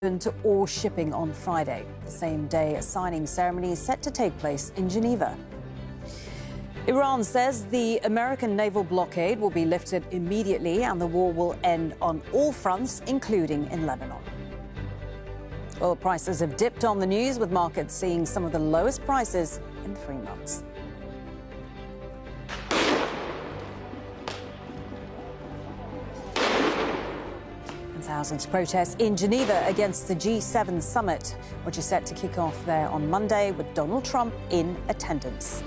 to all shipping on Friday. The same day a signing ceremony is set to take place in Geneva. Iran says the American naval blockade will be lifted immediately and the war will end on all fronts, including in Lebanon. Oil prices have dipped on the news, with markets seeing some of the lowest prices in 3 months. Thousands protest in Geneva against the G7 summit, which is set to kick off there on Monday, with Donald Trump in attendance.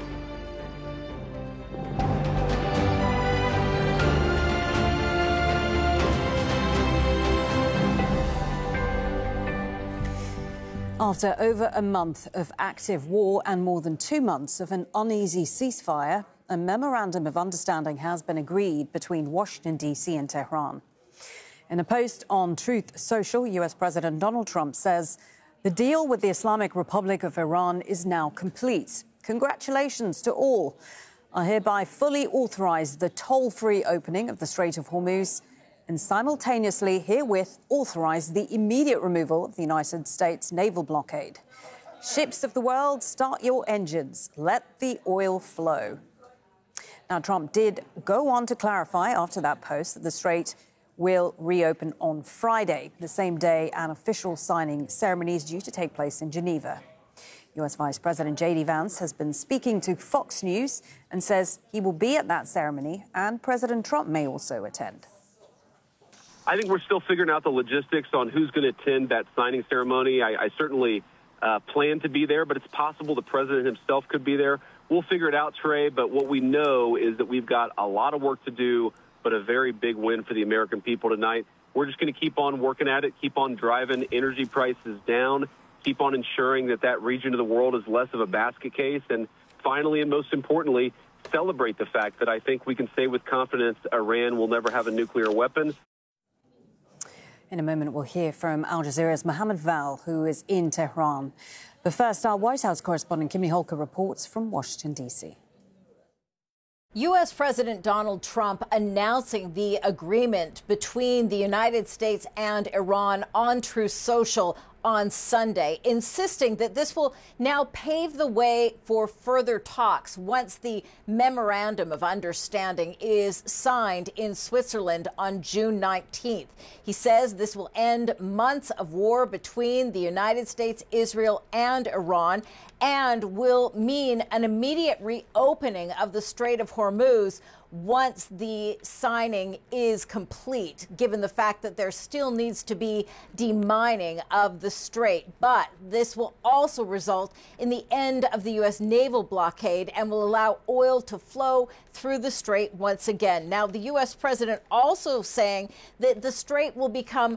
After over a month of active war and more than 2 months of an uneasy ceasefire, a memorandum of understanding has been agreed between Washington, D.C. and Tehran. In a post on Truth Social, US President Donald Trump says the deal with the Islamic Republic of Iran is now complete. Congratulations to all. I hereby fully authorize the toll-free opening of the Strait of Hormuz and simultaneously herewith authorize the immediate removal of the United States naval blockade. Ships of the world, start your engines. Let the oil flow. Now, Trump did go on to clarify after that post that the Strait will reopen on Friday, the same day an official signing ceremony is due to take place in Geneva. US Vice President J.D. Vance has been speaking to Fox News and says he will be at that ceremony and President Trump may also attend. I think we're still figuring out the logistics on who's going to attend that signing ceremony. I certainly plan to be there, but it's possible the president himself could be there. We'll figure it out, Trey, but what we know is that we've got a lot of work to do, but a very big win for the American people tonight. We're just going to keep on working at it, keep on driving energy prices down, keep on ensuring that that region of the world is less of a basket case, and finally, and most importantly, celebrate the fact that I think we can say with confidence Iran will never have a nuclear weapon. In a moment, we'll hear from Al Jazeera's Mohammed Val, who is in Tehran. But first, our White House correspondent Kimmy Holker reports from Washington, D.C. U.S. President Donald Trump announcing the agreement between the United States and Iran on Truth Social on Sunday, insisting that this will now pave the way for further talks once the memorandum of understanding is signed in Switzerland on June 19th. He says this will end months of war between the United States, Israel, and Iran, and will mean an immediate reopening of the Strait of Hormuz once the signing is complete, given the fact that there still needs to be demining of the strait. But this will also result in the end of the U.S. naval blockade and will allow oil to flow through the strait once again. Now, the U.S. president also saying that the strait will become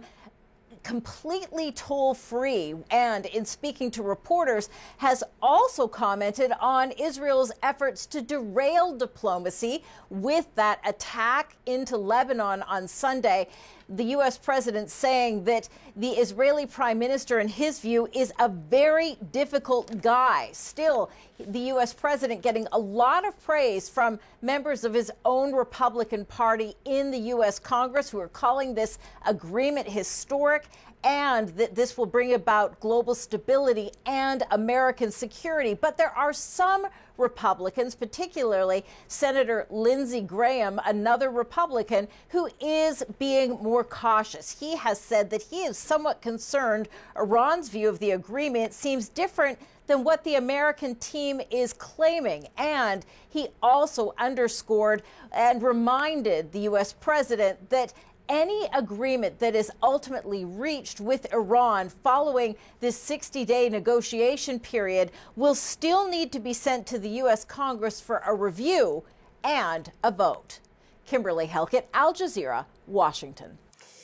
completely toll-free, and in speaking to reporters has also commented on Israel's efforts to derail diplomacy with that attack into Lebanon on Sunday. The U.S. president saying that the Israeli prime minister, in his view, is a very difficult guy. Still, the U.S. president getting a lot of praise from members of his own Republican Party in the U.S. Congress, who are calling this agreement historic and that this will bring about global stability and American security. But there are some Republicans, particularly Senator Lindsey Graham, another Republican, who is being more cautious. He has said that he is somewhat concerned Iran's view of the agreement seems different than what the American team is claiming. And he also underscored and reminded the U.S. president that any agreement that is ultimately reached with Iran following this 60-day negotiation period will still need to be sent to the U.S. Congress for a review and a vote. Kimberly Helkett, Al Jazeera, Washington.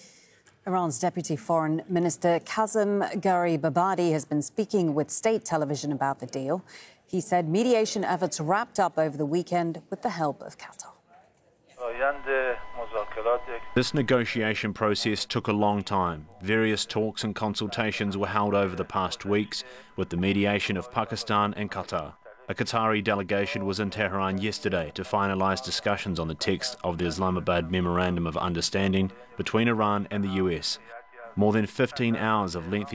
Iran's Deputy Foreign Minister Kazem Gharibabadi has been speaking with state television about the deal. He said mediation efforts wrapped up over the weekend with the help of Qatar. This negotiation process took a long time. Various talks and consultations were held over the past weeks with the mediation of Pakistan and Qatar. A Qatari delegation was in Tehran yesterday to finalise discussions on the text of the Islamabad Memorandum of Understanding between Iran and the US. More than 15 hours of lengthy